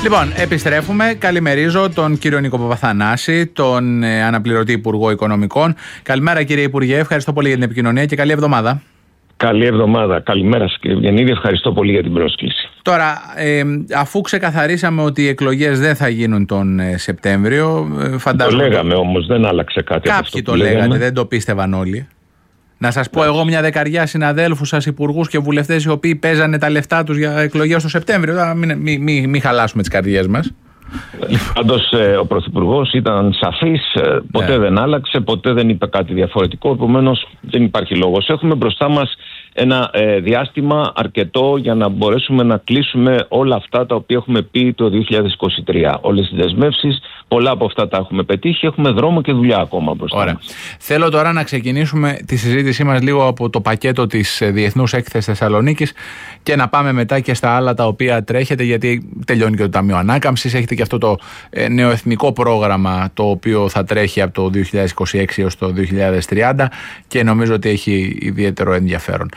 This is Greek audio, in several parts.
Λοιπόν, επιστρέφουμε. Καλημερίζω τον κύριο Νίκο Παπαθανάση, τον αναπληρωτή Υπουργό Οικονομικών. Καλημέρα, κύριε Υπουργέ. Ευχαριστώ πολύ για την επικοινωνία και καλή εβδομάδα. Καλή εβδομάδα. Καλημέρα σας, κύριε Βιεννίδη. Ευχαριστώ πολύ για την πρόσκληση. Τώρα, αφού ξεκαθαρίσαμε ότι οι εκλογές δεν θα γίνουν τον Σεπτέμβριο, φαντάζομαι. Το λέγαμε όμως, δεν άλλαξε κάτι. Κάποιοι το λέγατε, δεν το πίστευαν όλοι. Να σας πω εγώ μια δεκαριά συναδέλφους σας, υπουργούς και βουλευτές, οι οποίοι παίζανε τα λεφτά τους για εκλογές το Σεπτέμβριο. Μην χαλάσουμε τις καρδιές μας. Πάντως ο Πρωθυπουργός ήταν σαφής, ποτέ δεν άλλαξε, ποτέ δεν είπε κάτι διαφορετικό, επομένως δεν υπάρχει λόγος. Έχουμε μπροστά μας ένα διάστημα αρκετό για να μπορέσουμε να κλείσουμε όλα αυτά τα οποία έχουμε πει το 2023. Όλες τις δεσμεύσεις, πολλά από αυτά τα έχουμε πετύχει, έχουμε δρόμο και δουλειά ακόμα μπροστά μας. Θέλω τώρα να ξεκινήσουμε τη συζήτησή μας λίγο από το πακέτο της Διεθνούς Έκθεσης Θεσσαλονίκης και να πάμε μετά και στα άλλα τα οποία τρέχετε, γιατί τελειώνει και το Ταμείο Ανάκαμψης, έχετε και αυτό το νέο εθνικό πρόγραμμα το οποίο θα τρέχει από το 2026 έως το 2030 και νομίζω ότι έχει ιδιαίτερο ενδιαφέρον.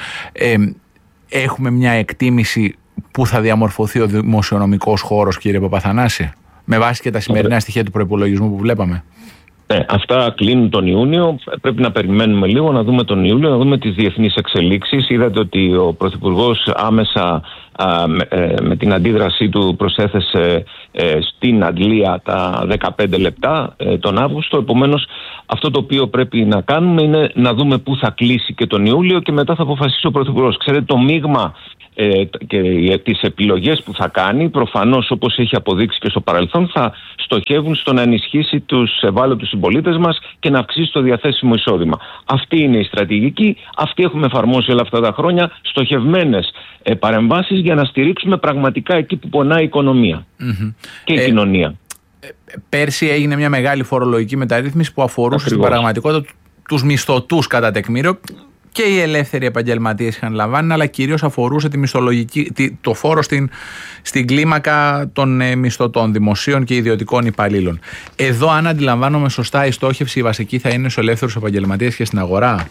Έχουμε μια εκτίμηση που θα διαμορφωθεί ο δημοσιονομικός χώρος, κύριε Παπαθανάση, με βάση και τα σημερινά στοιχεία του προϋπολογισμού που βλέπαμε? Αυτά κλείνουν τον Ιούνιο. Πρέπει να περιμένουμε λίγο, να δούμε τον Ιούλιο, να δούμε τις διεθνείς εξελίξεις. Είδατε ότι ο Πρωθυπουργός άμεσα με την αντίδρασή του προσέθεσε στην Αγγλία τα 15 λεπτά τον Αύγουστο. Επομένως, αυτό το οποίο πρέπει να κάνουμε είναι να δούμε πού θα κλείσει και τον Ιούλιο και μετά θα αποφασίσει ο Πρωθυπουργός. Ξέρετε, το μείγμα και τις επιλογές που θα κάνει, προφανώς όπως έχει αποδείξει και στο παρελθόν, θα στοχεύουν στο να ενισχύσει τους ευάλωτους συμπολίτες μας και να αυξήσει το διαθέσιμο εισόδημα. Αυτή είναι η στρατηγική, αυτή έχουμε εφαρμόσει όλα αυτά τα χρόνια, στοχευμένες παρεμβάσεις για να στηρίξουμε πραγματικά εκεί που πονάει η οικονομία και η κοινωνία. Πέρσι έγινε μια μεγάλη φορολογική μεταρρύθμιση που αφορούσε στην πραγματικότητα τους μισθωτούς κατά τεκμήριο. Και οι ελεύθεροι επαγγελματίες είχαν λαμβάνει, αλλά κυρίως αφορούσε το φόρο στην κλίμακα των μισθωτών, δημοσίων και ιδιωτικών υπαλλήλων. Εδώ, αν αντιλαμβάνομαι σωστά, η στόχευση η βασική θα είναι στους ελεύθερους επαγγελματίες και στην αγορά.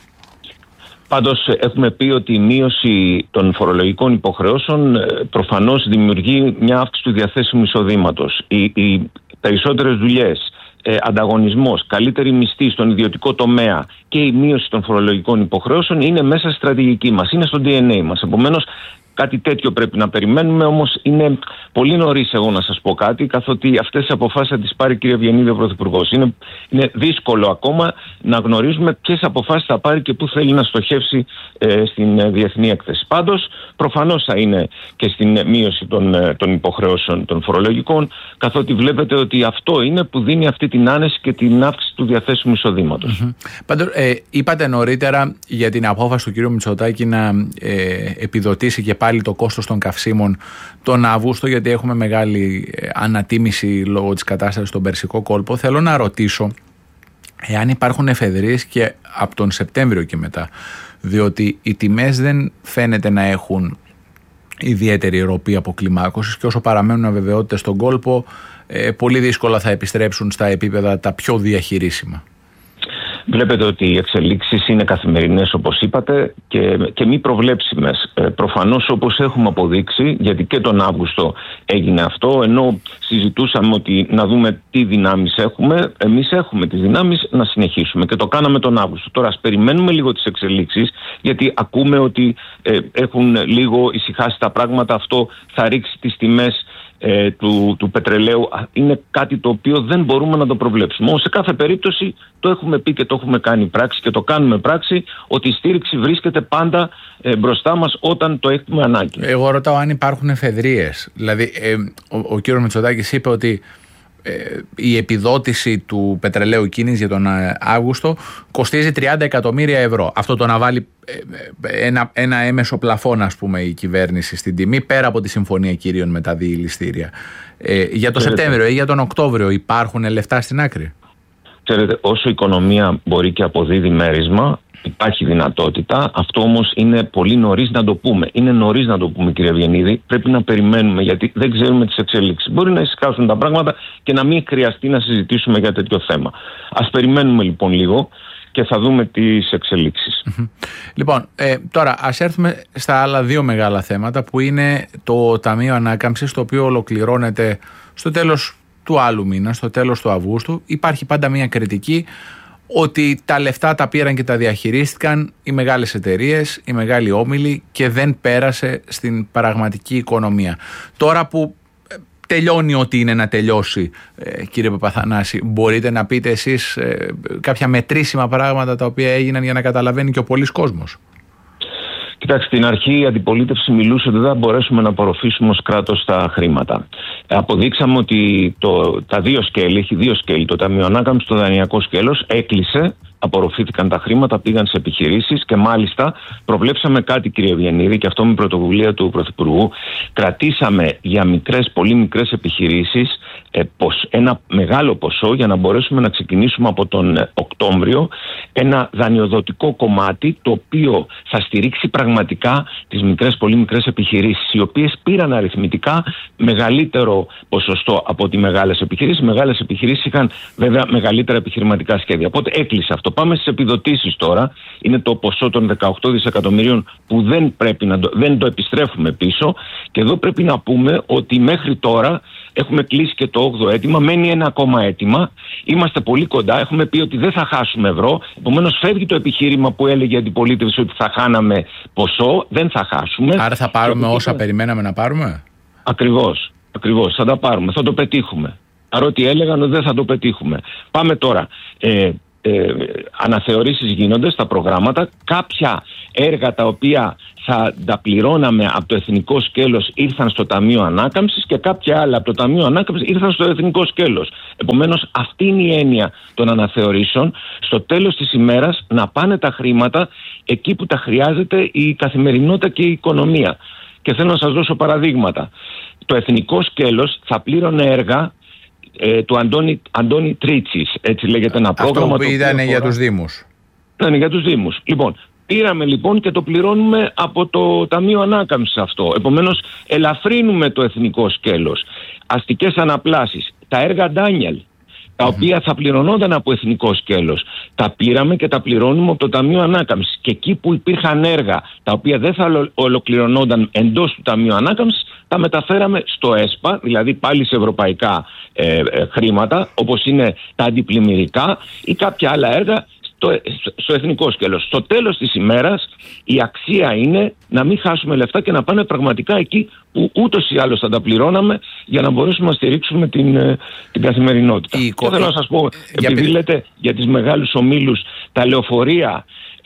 Πάντως έχουμε πει ότι η μείωση των φορολογικών υποχρεώσεων προφανώς δημιουργεί μια αύξηση του διαθέσιμου εισοδήματος. Οι περισσότερες δουλειές, ανταγωνισμός, καλύτερη μισθή στον ιδιωτικό τομέα και η μείωση των φορολογικών υποχρεώσεων είναι μέσα στη στρατηγική μας, είναι στο DNA μας. Επομένως, κάτι τέτοιο πρέπει να περιμένουμε, όμως είναι πολύ νωρίς εγώ να σας πω κάτι, καθότι αυτές τις αποφάσεις θα τις πάρει η κυρία Βιεννίδη ο Πρωθυπουργός. Είναι δύσκολο ακόμα να γνωρίζουμε ποιες αποφάσεις θα πάρει και πού θέλει να στοχεύσει στην διεθνή έκθεση. Πάντως, προφανώς θα είναι και στην μείωση των υποχρεώσεων των φορολογικών, καθότι βλέπετε ότι αυτό είναι που δίνει αυτή την άνεση και την αύξηση του διαθέσιμου εισοδήματος. Πάντως, είπατε νωρίτερα για την απόφαση του κ. Μητσοτάκη να επιδοτήσει και πάλι το κόστος των καυσίμων τον Αύγουστο, γιατί έχουμε μεγάλη ανατίμηση λόγω της κατάστασης στον Περσικό κόλπο. Θέλω να ρωτήσω εάν υπάρχουν εφεδρείες και από τον Σεπτέμβριο και μετά, διότι οι τιμές δεν φαίνεται να έχουν ιδιαίτερη ροπή αποκλιμάκωσης και όσο παραμένουν αβεβαιότητες στον κόλπο, πολύ δύσκολα θα επιστρέψουν στα επίπεδα τα πιο διαχειρίσιμα. Βλέπετε ότι οι εξελίξεις είναι καθημερινές, όπως είπατε, και μη προβλέψιμες. Προφανώς, όπως έχουμε αποδείξει, γιατί και τον Αύγουστο έγινε αυτό, ενώ συζητούσαμε ότι να δούμε τι δυνάμεις έχουμε, εμείς έχουμε τις δυνάμεις να συνεχίσουμε και το κάναμε τον Αύγουστο. Τώρα ας περιμένουμε λίγο τις εξελίξεις, γιατί ακούμε ότι έχουν λίγο ησυχάσει τα πράγματα, αυτό θα ρίξει τις τιμές του πετρελαίου. Είναι κάτι το οποίο δεν μπορούμε να το προβλέψουμε. Όμως σε κάθε περίπτωση το έχουμε πει και το έχουμε κάνει πράξη και το κάνουμε πράξη, ότι η στήριξη βρίσκεται πάντα μπροστά μας όταν το έχουμε ανάγκη. Εγώ ρωτάω αν υπάρχουν εφεδρείες. Δηλαδή ο κύριος Μητσοτάκης είπε ότι η επιδότηση του πετρελαίου κίνης για τον Αύγουστο κοστίζει 30 εκατομμύρια ευρώ. Αυτό το να βάλει ένα έμεσο πλαφόν, ας πούμε, η κυβέρνηση στην τιμή, πέρα από τη συμφωνία κυρίων με τα διηληστήρια. Για το Σεπτέμβριο ή για τον Οκτώβριο υπάρχουν λεφτά στην άκρη? Ξέρετε, όσο η οικονομία μπορεί και αποδίδει μέρισμα, υπάρχει δυνατότητα. Αυτό όμως είναι πολύ νωρίς να το πούμε. Είναι νωρίς να το πούμε, κύριε Βιεννίδη. Πρέπει να περιμένουμε, γιατί δεν ξέρουμε τις εξελίξεις. Μπορεί να ησυχάσουν τα πράγματα και να μην χρειαστεί να συζητήσουμε για τέτοιο θέμα. Ας περιμένουμε λοιπόν λίγο και θα δούμε τις εξελίξεις. Λοιπόν, τώρα ας έρθουμε στα άλλα δύο μεγάλα θέματα που είναι το Ταμείο Ανάκαμψης, το οποίο ολοκληρώνεται στο τέλος του άλλου μήνα, στο τέλος του Αυγούστου. Υπάρχει πάντα μια κριτική ότι τα λεφτά τα πήραν και τα διαχειρίστηκαν οι μεγάλες εταιρείες, οι μεγάλοι όμιλοι και δεν πέρασε στην πραγματική οικονομία. Τώρα που τελειώνει ό,τι είναι να τελειώσει, κύριε Παπαθανάση, μπορείτε να πείτε εσείς κάποια μετρήσιμα πράγματα τα οποία έγιναν για να καταλαβαίνει και ο πολύς κόσμος? Κοιτάξτε, στην αρχή η αντιπολίτευση μιλούσε ότι δεν θα μπορέσουμε να απορροφήσουμε ως κράτος τα χρήματα. Αποδείξαμε ότι τα δύο σκέλη, έχει δύο σκέλη, το Ταμείο Ανάκαμψης, το δανειακό σκέλος, έκλεισε, απορροφήθηκαν τα χρήματα, πήγαν σε επιχειρήσεις και μάλιστα προβλέψαμε κάτι, κύριε Ευγενίδη, και αυτό με πρωτοβουλία του Πρωθυπουργού. Κρατήσαμε για μικρές, πολύ μικρές επιχειρήσεις ένα μεγάλο ποσό για να μπορέσουμε να ξεκινήσουμε από τον Οκτώβριο ένα δανειοδοτικό κομμάτι το οποίο θα στηρίξει πραγματικά τις μικρές, πολύ μικρές επιχειρήσεις, οι οποίες πήραν αριθμητικά μεγαλύτερο ποσοστό από τις μεγάλες επιχειρήσεις. Οι μεγάλες επιχειρήσεις είχαν βέβαια μεγαλύτερα επιχειρηματικά σχέδια. Οπότε έκλεισε αυτό. Πάμε στις επιδοτήσεις τώρα. Είναι το ποσό των 18 δισεκατομμυρίων που δεν το επιστρέφουμε πίσω. Και εδώ πρέπει να πούμε ότι μέχρι τώρα έχουμε κλείσει και το 8ο αίτημα, μένει ένα ακόμα αίτημα. Είμαστε πολύ κοντά. Έχουμε πει ότι δεν θα χάσουμε ευρώ. Επομένως, φεύγει το επιχείρημα που έλεγε η αντιπολίτευση ότι θα χάναμε ποσό. Δεν θα χάσουμε. Άρα θα πάρουμε όσα περιμέναμε να πάρουμε. Ακριβώς. Θα τα πάρουμε. Θα το πετύχουμε. Παρότι έλεγαν ότι δεν θα το πετύχουμε. Πάμε τώρα. Αναθεωρήσεις γίνονται στα προγράμματα. Κάποια έργα τα οποία θα τα πληρώναμε από το εθνικό σκέλος ήρθαν στο Ταμείο Ανάκαμψης και κάποια άλλα από το Ταμείο Ανάκαμψης ήρθαν στο εθνικό σκέλος. Επομένως, αυτή είναι η έννοια των αναθεωρήσεων. Στο τέλος της ημέρας να πάνε τα χρήματα εκεί που τα χρειάζεται η καθημερινότητα και η οικονομία. Και θέλω να σας δώσω παραδείγματα. Το εθνικό σκέλος θα πλήρωνε έργα του Αντώνη Τρίτσης, έτσι λέγεται ένα πρόγραμμα. Αυτό που ήταν για τους Δήμους. Ναι, για τους Δήμους. Λοιπόν, πήραμε λοιπόν και το πληρώνουμε από το Ταμείο Ανάκαμψης αυτό. Επομένως, ελαφρύνουμε το εθνικό σκέλος. Αστικές αναπλάσεις, τα έργα Ντάνιελ, τα οποία θα πληρωνόταν από εθνικό σκέλος. Τα πήραμε και τα πληρώνουμε από το Ταμείο Ανάκαμψης. Και εκεί που υπήρχαν έργα τα οποία δεν θα ολοκληρωνόταν εντός του Ταμείου Ανάκαμψης, τα μεταφέραμε στο ΕΣΠΑ, δηλαδή πάλι σε ευρωπαϊκά χρήματα, όπως είναι τα αντιπλημμυρικά ή κάποια άλλα έργα στο εθνικό σκέλος. Στο τέλος της ημέρας η αξία είναι να μην χάσουμε λεφτά και να πάνε πραγματικά εκεί που ούτως ή άλλως θα τα πληρώναμε για να μπορέσουμε να στηρίξουμε την καθημερινότητα. Και θέλω να σας πω, επειδή λέτε για τις μεγάλους ομίλους, τα λεωφορεία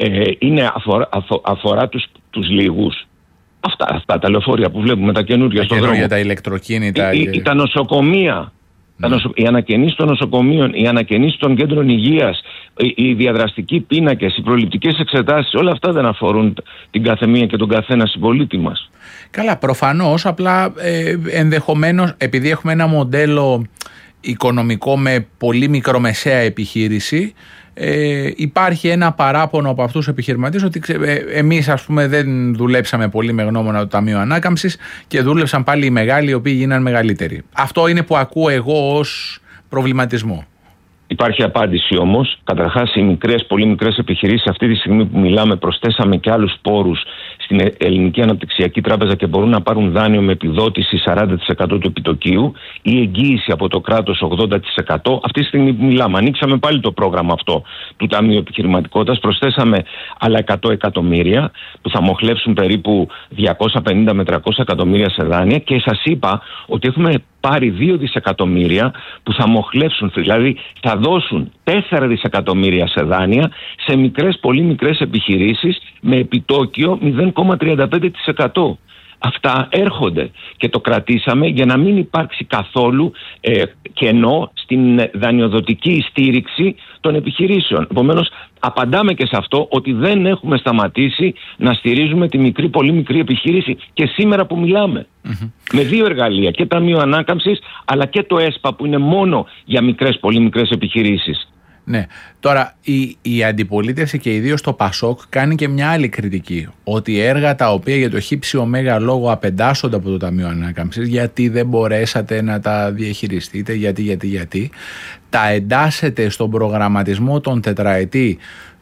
αφορά τους λίγους. Αυτά τα λεωφορεία που βλέπουμε, τα καινούργια στον δρόμο. Για τα ηλεκτροκίνητα. Τα νοσοκομεία. Οι ανακαινήσεις των νοσοκομείων, οι ανακαινήσεις των κέντρων υγείας, οι διαδραστικοί πίνακες, οι προληπτικές εξετάσεις, όλα αυτά δεν αφορούν την καθεμία και τον καθένα συμπολίτη μας. Καλά, προφανώς, απλά ενδεχομένως επειδή έχουμε ένα μοντέλο οικονομικό με πολύ μικρομεσαία επιχείρηση, υπάρχει ένα παράπονο από αυτούς τους επιχειρηματίες ότι εμείς ας πούμε δεν δουλέψαμε πολύ με γνώμονα το Ταμείο Ανάκαμψης και δούλεψαν πάλι οι μεγάλοι οι οποίοι γίναν μεγαλύτεροι. Αυτό είναι που ακούω εγώ ως προβληματισμό. Υπάρχει απάντηση όμως. Καταρχάς, οι μικρές, πολύ μικρές επιχειρήσεις, αυτή τη στιγμή που μιλάμε, προσθέσαμε και άλλους πόρους στην Ελληνική Αναπτυξιακή Τράπεζα και μπορούν να πάρουν δάνειο με επιδότηση 40% του επιτοκίου ή εγγύηση από το κράτος 80%. Αυτή τη στιγμή που μιλάμε, ανοίξαμε πάλι το πρόγραμμα αυτό του Ταμείου Επιχειρηματικότητας, προσθέσαμε άλλα 100 εκατομμύρια που θα μοχλεύσουν περίπου 250 με 300 εκατομμύρια σε δάνεια και σας είπα ότι έχουμε πάρει 2 δισεκατομμύρια που θα μοχλεύσουν, δηλαδή θα δώσουν 4 δισεκατομμύρια σε δάνεια σε μικρές, πολύ μικρές επιχειρήσεις με επιτόκιο 0,35%. Αυτά έρχονται και το κρατήσαμε για να μην υπάρξει καθόλου κενό στην δανειοδοτική στήριξη των επιχειρήσεων. Επομένως, απαντάμε και σε αυτό ότι δεν έχουμε σταματήσει να στηρίζουμε τη μικρή, πολύ μικρή επιχείρηση και σήμερα που μιλάμε. Με 2 εργαλεία, και Ταμείο Ανάκαμψης αλλά και το ΕΣΠΑ που είναι μόνο για μικρές, πολύ μικρές επιχειρήσεις. Ναι. Τώρα η αντιπολίτευση και ιδίως το ΠΑΣΟΚ κάνει και μια άλλη κριτική, ότι έργα τα οποία για το ΧΨ λόγο απεντάσσονται από το Ταμείο Ανάκαμψης, γιατί δεν μπορέσατε να τα διαχειριστείτε, γιατί τα εντάσσετε στον προγραμματισμό των τετραετή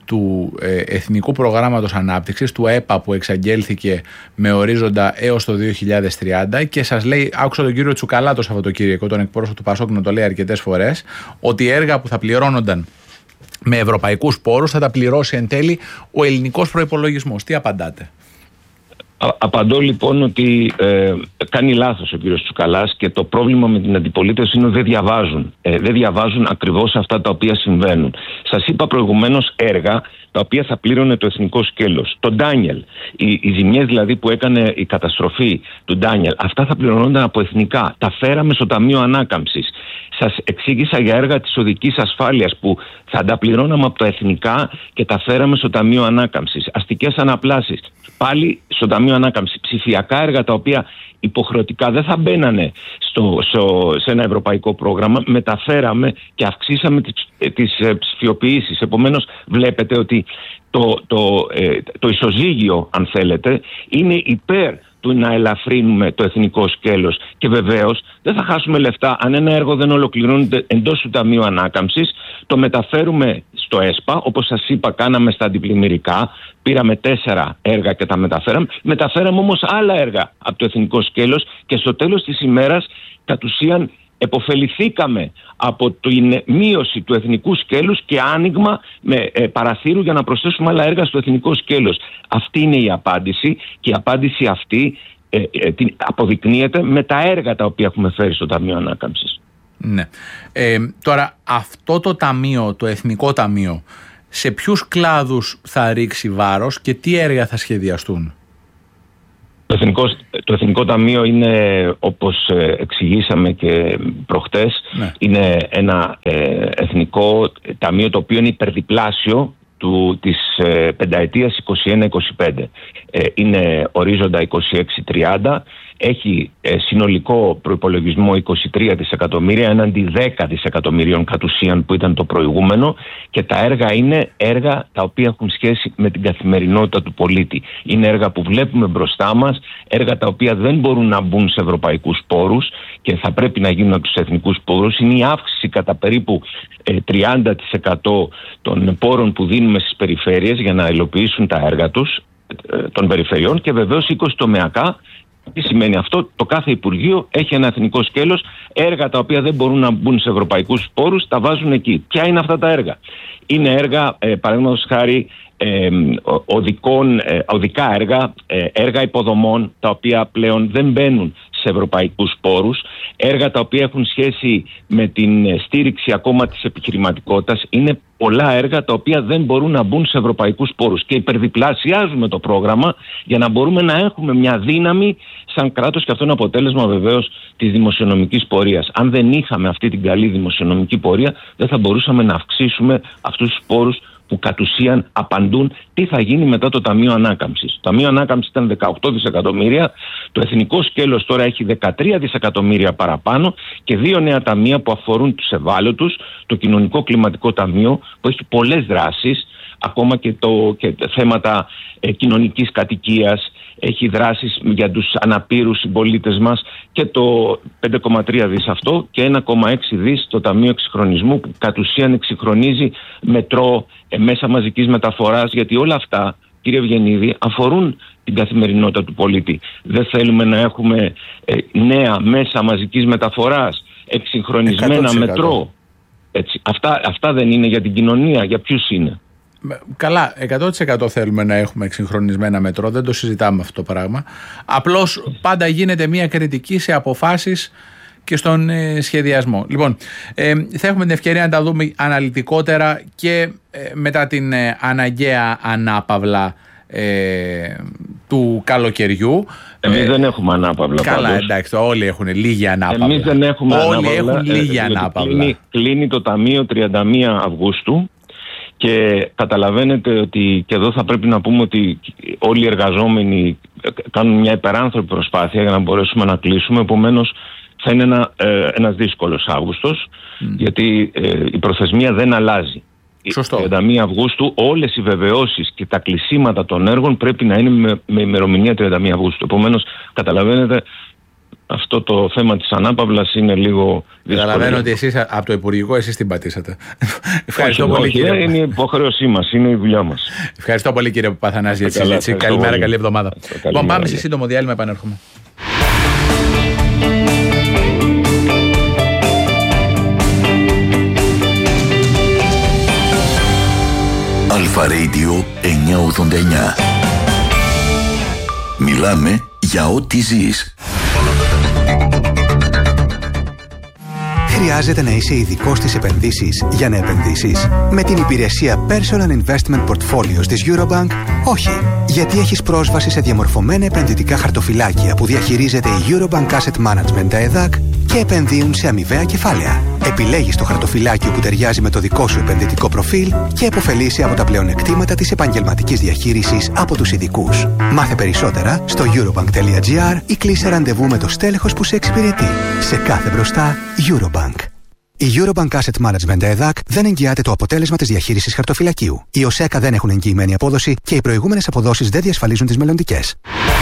του Εθνικού Προγράμματος Ανάπτυξης, του ΕΠΑ, που εξαγγέλθηκε με ορίζοντα έως το 2030, και σας λέει, άκουσα τον κύριο Τσουκαλά το Σαββατοκύριακο, τον εκπρόσωπο του Πασόκ, να το λέει αρκετές φορές, ότι έργα που θα πληρώνονταν με ευρωπαϊκούς πόρους θα τα πληρώσει εν τέλει ο ελληνικός προϋπολογισμός. Τι απαντάτε? Απαντώ λοιπόν ότι κάνει λάθος ο κύριος Τσουκαλάς, και το πρόβλημα με την αντιπολίτευση είναι ότι δεν διαβάζουν. Δεν διαβάζουν ακριβώς αυτά τα οποία συμβαίνουν. Σας είπα προηγουμένως έργα τα οποία θα πλήρωνε το εθνικό σκέλος. Το Ντάνιελ, οι ζημιές δηλαδή που έκανε η καταστροφή του Ντάνιελ, αυτά θα πληρωνόνταν από εθνικά. Τα φέραμε στο Ταμείο Ανάκαμψης. Σας εξήγησα για έργα της οδικής ασφάλειας που θα τα πληρώναμε από τα εθνικά και τα φέραμε στο Ταμείο Ανάκαμψης. Αστικές αναπλάσεις, πάλι στο Ταμείο Ανάκαμψης. Ψηφιακά έργα τα οποία υποχρεωτικά δεν θα μπαίνανε σε ένα ευρωπαϊκό πρόγραμμα, μεταφέραμε και αυξήσαμε τις ψηφιοποιήσεις. Επομένως βλέπετε ότι το ισοζύγιο, αν θέλετε, είναι υπέρ του να ελαφρύνουμε το εθνικό σκέλος. Και βεβαίως δεν θα χάσουμε λεφτά αν ένα έργο δεν ολοκληρώνεται εντός του Ταμείου Ανάκαμψης. Το μεταφέρουμε στο ΕΣΠΑ, όπως σας είπα, κάναμε στα αντιπλημμυρικά. Πήραμε 4 έργα και τα μεταφέραμε. Μεταφέραμε όμως άλλα έργα από το εθνικό σκέλος και στο τέλος της ημέρας κατ' ουσίαν εποφεληθήκαμε από την μείωση του εθνικού σκέλους και άνοιγμα με παραθύρου για να προσθέσουμε άλλα έργα στο εθνικό σκέλος. Αυτή είναι η απάντηση, και η απάντηση αυτή αποδεικνύεται με τα έργα τα οποία έχουμε φέρει στο Ταμείο Ανάκαμψης. Ναι. Τώρα αυτό το ταμείο, το Εθνικό Ταμείο, σε ποιους κλάδους θα ρίξει βάρος και τι έργα θα σχεδιαστούν? Το Εθνικό Ταμείο είναι, όπως εξηγήσαμε και προχτές, ναι, είναι ένα εθνικό ταμείο το οποίο είναι υπερδιπλάσιο της πενταετίας 21-25. Είναι ορίζοντα 26-30. Έχει συνολικό προϋπολογισμό 23 δισεκατομμύρια έναντι 10 δισεκατομμυρίων κατ' ουσίαν που ήταν το προηγούμενο, και τα έργα είναι έργα τα οποία έχουν σχέση με την καθημερινότητα του πολίτη. Είναι έργα που βλέπουμε μπροστά μας, έργα τα οποία δεν μπορούν να μπουν σε ευρωπαϊκούς πόρους και θα πρέπει να γίνουν από τους εθνικούς πόρους. Είναι η αύξηση κατά περίπου 30% των πόρων που δίνουμε στις περιφέρειες για να υλοποιήσουν τα έργα τους, των περιφερειών, και βεβαίως 20 τομεακά. Τι σημαίνει αυτό? Το κάθε Υπουργείο έχει ένα εθνικό σκέλος, έργα τα οποία δεν μπορούν να μπουν σε ευρωπαϊκούς πόρους, τα βάζουν εκεί. Ποια είναι αυτά τα έργα? Είναι έργα, παραδείγματος χάρη, οδικά έργα, έργα υποδομών τα οποία πλέον δεν μπαίνουν σε ευρωπαϊκούς πόρους, έργα τα οποία έχουν σχέση με την στήριξη ακόμα της επιχειρηματικότητας. Είναι πολλά έργα τα οποία δεν μπορούν να μπουν σε ευρωπαϊκούς πόρους και υπερδιπλασιάζουμε το πρόγραμμα για να μπορούμε να έχουμε μια δύναμη σαν κράτος, και αυτό είναι αποτέλεσμα βεβαίως της δημοσιονομικής πορείας. Αν δεν είχαμε αυτή την καλή δημοσιονομική πορεία, δεν θα μπορούσαμε να αυξήσουμε αυτούς τους πόρους που κατ' ουσίαν απαντούν τι θα γίνει μετά το Ταμείο Ανάκαμψης. Το Ταμείο Ανάκαμψης ήταν 18 δισεκατομμύρια, το εθνικό σκέλος τώρα έχει 13 δισεκατομμύρια παραπάνω και 2 νέα ταμεία που αφορούν τους ευάλωτους, το Κοινωνικό Κλιματικό Ταμείο που έχει πολλές δράσεις, ακόμα και θέματα κοινωνικής κατοικίας, έχει δράσεις για τους αναπήρους συμπολίτες μας, και το 5,3 δις αυτό και 1,6 δις το Ταμείο Εξυγχρονισμού που κατ' ουσίαν εξυγχρονίζει μετρό, μέσα μαζικής μεταφοράς, γιατί όλα αυτά, κύριε Ευγενίδη, αφορούν την καθημερινότητα του πολίτη. Δεν θέλουμε να έχουμε νέα μέσα μαζικής μεταφοράς, εξυγχρονισμένα 100%. Μετρό. Έτσι. Αυτά δεν είναι για την κοινωνία? Για ποιους είναι? Καλά, 100% θέλουμε να έχουμε εξυγχρονισμένα μετρό, δεν το συζητάμε αυτό το πράγμα. Απλώς πάντα γίνεται μια κριτική σε αποφάσεις και στον σχεδιασμό. Λοιπόν, θα έχουμε την ευκαιρία να τα δούμε αναλυτικότερα και μετά την αναγκαία ανάπαυλα του καλοκαιριού. Εμείς δεν έχουμε ανάπαυλα. Καλά, πάντως. Εντάξει, όλοι έχουν λίγη ανάπαυλα. Εμείς δεν έχουμε όλοι ανάπαυλα. Έχουν λίγη ανάπαυλα. Κλείνει το Ταμείο 31 Αυγούστου. Και καταλαβαίνετε ότι και εδώ θα πρέπει να πούμε ότι όλοι οι εργαζόμενοι κάνουν μια υπεράνθρωπη προσπάθεια για να μπορέσουμε να κλείσουμε. Επομένως θα είναι ένας δύσκολος Αύγουστος, γιατί η προθεσμία δεν αλλάζει. Σωστό. 31 Αυγούστου όλες οι βεβαιώσεις και τα κλεισίματα των έργων πρέπει να είναι με ημερομηνία 31 Αυγούστου. Επομένως καταλαβαίνετε αυτό το θέμα της ανάπαυλας είναι λίγο δύσκολο. Καταλαβαίνω ότι εσείς από το Υπουργικό εσείς την πατήσατε. Ευχαριστώ πολύ, κύριε. Είναι η υποχρέωσή μας, είναι η δουλειά μας. Ευχαριστώ πολύ, κύριε Παθανάση, για τη συζήτηση. Καλημέρα, καλή εβδομάδα. Λοιπόν, πάμε σε σύντομο διάλειμμα, επανέρχομαι. Αλφα Radio 989. Μιλάμε για ό,τι ζεις. Χρειάζεται να είσαι ειδικός στις επενδύσεις για να επενδύσεις? Με την υπηρεσία Personal Investment Portfolios της Eurobank, όχι. Γιατί έχεις πρόσβαση σε διαμορφωμένα επενδυτικά χαρτοφυλάκια που διαχειρίζεται η Eurobank Asset Management, τα ΕΔΑΚ, και επενδύουν σε αμοιβαία κεφάλαια. Επιλέγεις το χαρτοφυλάκιο που ταιριάζει με το δικό σου επενδυτικό προφίλ και επωφελείσαι από τα πλεονεκτήματα της επαγγελματικής διαχείρισης από τους ειδικούς. Μάθε περισσότερα στο eurobank.gr ή κλείσε ραντεβού με το στέλεχος που σε εξυπηρετεί. Σε κάθε μπροστά, Eurobank. Η Eurobank Asset Management ΕΔΑΚ δεν εγγυάται το αποτέλεσμα της διαχείρισης χαρτοφυλακίου. Οι ΟΣΕΚΑ δεν έχουν εγγυημένη απόδοση και οι προηγούμενες αποδόσεις δεν διασφαλίζουν τις μελλοντικές.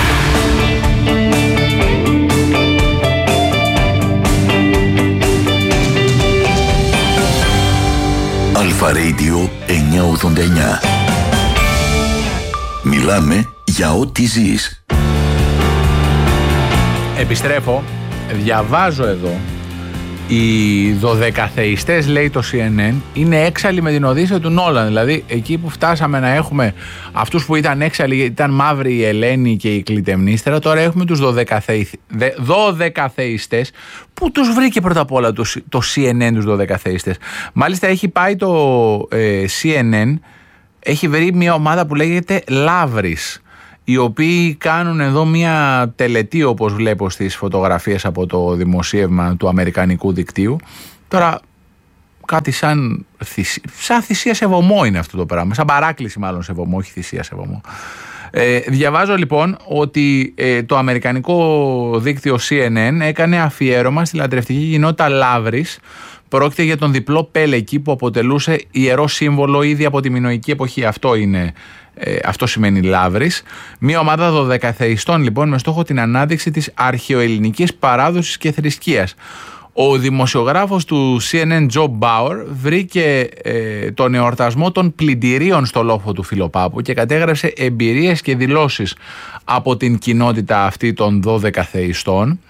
Αλφα Radio 989. Μιλάμε για ό,τι ζεις. Επιστρέφω. Διαβάζω εδώ. Οι 12θεϊστές, λέει το CNN, είναι έξαλλοι με την Οδύσσεια του Νόλαν. Δηλαδή εκεί που φτάσαμε να έχουμε αυτούς που ήταν έξαλλοι, ήταν μαύρη η Ελένη και η Κλητεμνίστερα, τώρα έχουμε τους 12θεϊστές. Πού τους βρήκε πρώτα απ' όλα το CNN τους 12θεϊστές? Μάλιστα έχει πάει το CNN, έχει βρει μια ομάδα που λέγεται Λαύρης, οι οποίοι κάνουν εδώ μια τελετή, όπως βλέπω στις φωτογραφίες από το δημοσίευμα του αμερικανικού δικτύου. Τώρα κάτι σαν θυσία σε βωμό είναι αυτό το πράγμα, σαν παράκληση μάλλον σε βωμό, όχι θυσία σε βωμό. Διαβάζω λοιπόν ότι το αμερικανικό δίκτυο CNN έκανε αφιέρωμα στη λατρευτική κοινότητα Λαύρης. Πρόκειται για τον διπλό πέλεκι που αποτελούσε ιερό σύμβολο ήδη από τη μινωική εποχή. Αυτό σημαίνει Λαύρης. Μια ομάδα 12θεϊστών λοιπόν με στόχο την ανάδειξη της αρχαιοελληνικής παράδοσης και θρησκείας. Ο δημοσιογράφος του CNN Joe Bauer βρήκε τον εορτασμό των πλυντηρίων στο λόφο του Φιλοπάπου και κατέγραψε εμπειρίες και δηλώσεις από την κοινότητα αυτή των 12θεϊστών.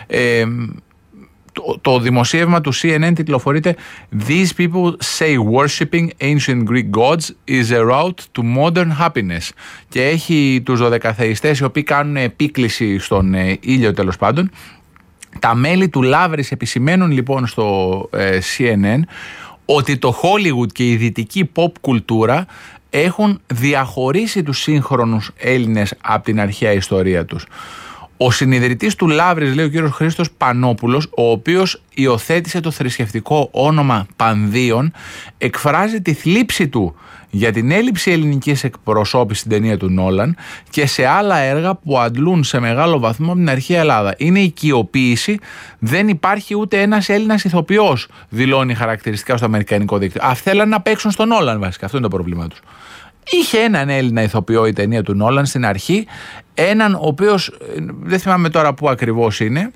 Το δημοσίευμα του CNN τιτλοφορείται «These people say worshipping ancient Greek gods is a route to modern happiness». Και έχει τους 12θεϊστές οι οποίοι κάνουν επίκληση στον ήλιο, τέλος πάντων. Τα μέλη του Λαύρης επισημαίνουν λοιπόν στο CNN ότι το Hollywood και η δυτική pop κουλτούρα έχουν διαχωρίσει τους σύγχρονους Έλληνες από την αρχαία ιστορία τους. Ο συνιδρυτής του Λαύρης, λέει ο κύριος Χρήστος Πανόπουλος, ο οποίος υιοθέτησε το θρησκευτικό όνομα Πανδίων, εκφράζει τη θλίψη του για την έλλειψη ελληνικής εκπροσώπησης στην ταινία του Νόλαν και σε άλλα έργα που αντλούν σε μεγάλο βαθμό από την αρχαία Ελλάδα. Είναι οικειοποίηση, δεν υπάρχει ούτε ένας Έλληνας ηθοποιός, δηλώνει χαρακτηριστικά στο αμερικανικό δίκτυο. Θέλαν να παίξουν στον Νόλαν βασικά, αυτό είναι το πρόβλημά τους. Είχε έναν Έλληνα ηθοποιό η ταινία του Νόλαν στην αρχή, έναν ο οποίος δεν θυμάμαι τώρα πού ακριβώς είναι,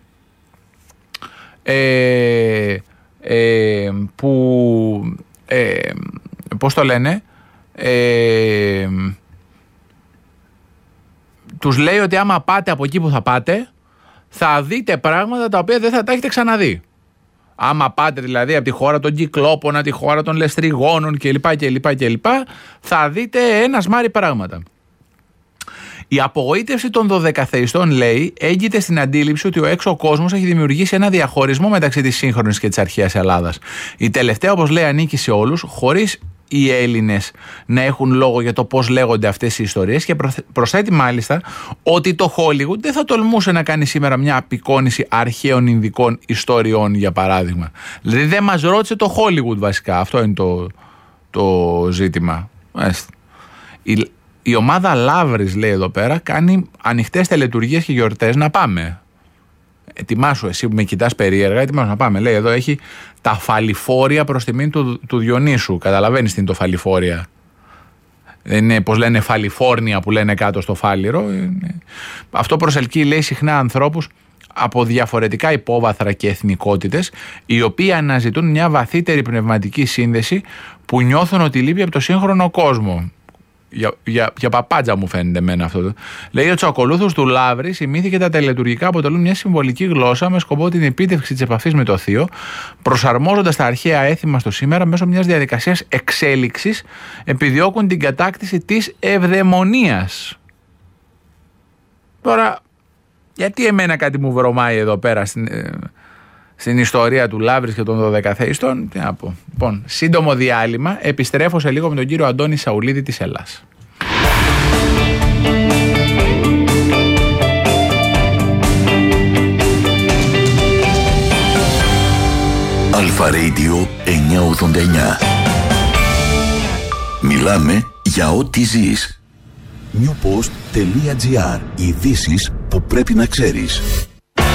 που πώς το λένε, τους λέει ότι άμα πάτε από εκεί που θα πάτε θα δείτε πράγματα τα οποία δεν θα τα έχετε ξαναδεί. Άμα πάτε δηλαδή από τη χώρα των Κυκλόπωνα, τη χώρα των Λεστριγόνων κλπ, θα δείτε ένα σμάρι πράγματα. Η απογοήτευση των 12θεϊστών, λέει, έγκυται στην αντίληψη ότι ο έξω κόσμος έχει δημιουργήσει ένα διαχωρισμό μεταξύ της σύγχρονης και της αρχαίας Ελλάδας. Η τελευταία, όπως λέει, ανήκει σε όλους, χωρίς οι Έλληνες να έχουν λόγο για το πώς λέγονται αυτές οι ιστορίες, και προσθέτει μάλιστα ότι το Hollywood δεν θα τολμούσε να κάνει σήμερα μια απεικόνηση αρχαίων Ινδικών ιστοριών, για παράδειγμα. Δηλαδή δεν μας ρώτησε το Hollywood βασικά, αυτό είναι το ζήτημα. Η ομάδα Λαύρης, λέει εδώ πέρα, κάνει ανοιχτές τελετουργίες και γιορτές, να πάμε. Ετοιμάσου εσύ που με κοιτάς περίεργα, ετοιμάσου να πάμε. Λέει εδώ έχει τα φαλιφόρια προς τιμήν του Διονύσου. Καταλαβαίνεις τι είναι το φαλιφόρια? Δεν είναι, πως λένε, Φαλιφόρνια που λένε κάτω στο Φάληρο. Αυτό προσελκύει, λέει, συχνά ανθρώπους από διαφορετικά υπόβαθρα και εθνικότητες, οι οποίοι αναζητούν μια βαθύτερη πνευματική σύνδεση που νιώθουν ότι λείπει από το σύγχρονο κόσμο. Για παπάντζα μου φαίνεται εμένα αυτό. Λέει ότι στους ακολούθους του Λαύρης η μύθη και τα τελετουργικά αποτελούν μια συμβολική γλώσσα με σκοπό την επίτευξη της επαφής με το Θείο, προσαρμόζοντας τα αρχαία έθιμα στο σήμερα μέσω μιας διαδικασίας εξέλιξης, επιδιώκουν την κατάκτηση της ευδαιμονίας. Τώρα, γιατί εμένα κάτι μου βρωμάει εδώ πέρα στην ιστορία του Λαύρης και των 12 θεϊστών, τι να πω. Λοιπόν, σύντομο διάλειμμα, επιστρέφω σε λίγο με τον κύριο Αντώνη Σαουλίδη της Ελλάς. Αλφα Radio 989. Μιλάμε για ό,τι ζεις. Newpost.gr. Ειδήσεις που πρέπει να ξέρεις.